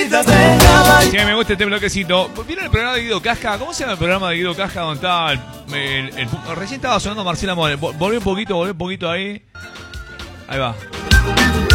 Sí, me gusta este bloquecito. ¿Vieron el programa de Guido Casca? ¿Cómo se llama el programa de Guido Casca donde estaba recién estaba sonando Marcela Morel? Volví un poquito ahí. Ahí va.